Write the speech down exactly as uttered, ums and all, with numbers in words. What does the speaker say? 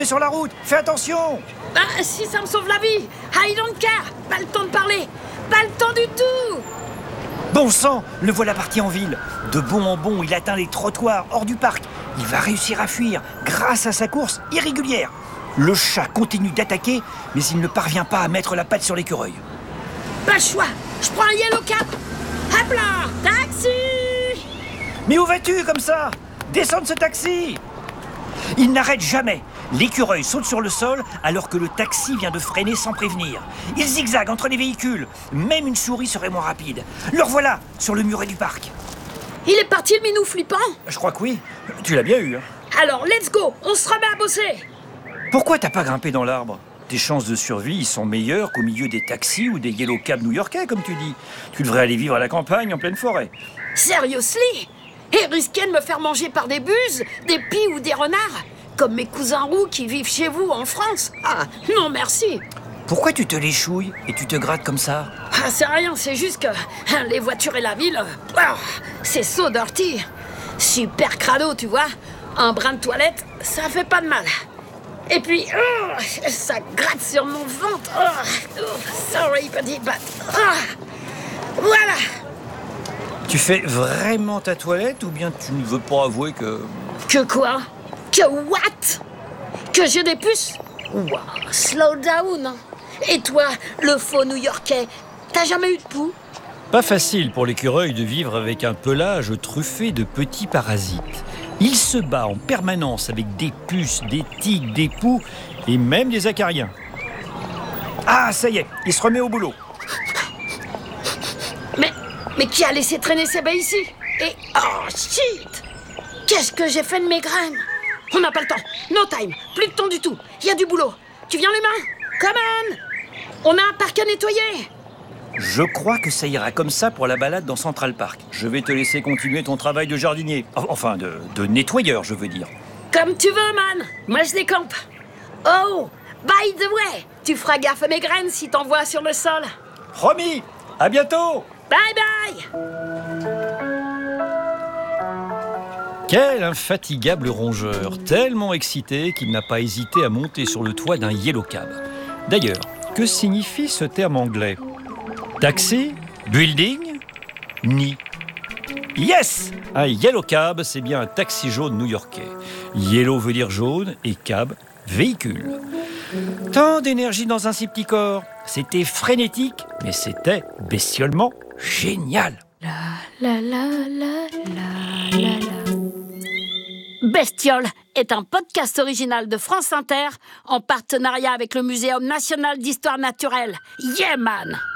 sur la route, fais attention. Ah, si ça me sauve la vie, I don't care. Pas le temps de parler, pas le temps du tout. Bon sang, le voilà parti en ville. De bon en bon, il atteint les trottoirs hors du parc. Il va réussir à fuir grâce à sa course irrégulière. Le chat continue d'attaquer, mais il ne parvient pas à mettre la patte sur l'écureuil. Pas le choix, je prends un yellow cab. Hop là, taxi. Mais où vas-tu comme ça? Descends de ce taxi. Il n'arrête jamais. L'écureuil saute sur le sol alors que le taxi vient de freiner sans prévenir. Il zigzague entre les véhicules. Même une souris serait moins rapide. Le revoilà sur le muret du parc. Il est parti le minou flippant? Je crois que oui. Tu l'as bien eu. Hein. Alors, let's go, on se remet à bosser. Pourquoi t'as pas grimpé dans l'arbre? Tes chances de survie y sont meilleures qu'au milieu des taxis ou des yellow cabs new-yorkais, comme tu dis. Tu devrais aller vivre à la campagne, en pleine forêt. Seriously? Et risquer de me faire manger par des buses, des pies ou des renards? Comme mes cousins roux qui vivent chez vous en France? Ah, non merci. Pourquoi tu te léchouilles et tu te grattes comme ça? Ah, c'est rien, c'est juste que hein, les voitures et la ville, oh, c'est so dirty. Super crado, tu vois. Un brin de toilette, ça fait pas de mal. Et puis, oh, ça gratte sur mon ventre. Oh, oh, sorry, petit bat. Oh, voilà. Tu fais vraiment ta toilette ou bien tu ne veux pas avouer que... Que quoi? Que what? Que j'ai des puces? Wow, slow down. Et toi, le faux new-yorkais, t'as jamais eu de poux? Pas facile pour l'écureuil de vivre avec un pelage truffé de petits parasites. Il se bat en permanence avec des puces, des tigres, des poux et même des acariens. Ah, ça y est, il se remet au boulot. Mais, mais qui a laissé traîner ces baies ici? Et, oh shit! Qu'est-ce que j'ai fait de mes graines? On n'a pas le temps, no time, plus de temps du tout. Il y a du boulot. Tu viens l'humain? Come on! On a un parc à nettoyer. Je crois que ça ira comme ça pour la balade dans Central Park. Je vais te laisser continuer ton travail de jardinier. Enfin, de, de nettoyeur, je veux dire. Comme tu veux, man. Moi, je décampe. Oh, by the way, tu feras gaffe à mes graines si t'en vois sur le sol. Promis. À bientôt. Bye bye. Quel infatigable rongeur, tellement excité qu'il n'a pas hésité à monter sur le toit d'un yellow cab. D'ailleurs, que signifie ce terme anglais? Taxi? Building? Nid. Yes! Un yellow cab, c'est bien un taxi jaune new-yorkais. Yellow veut dire jaune et cab, véhicule. Tant d'énergie dans un si petit corps. C'était frénétique, mais c'était bestiolement génial. La la la la la la la. Bestiole est un podcast original de France Inter en partenariat avec le Muséum national d'histoire naturelle. Yeah man!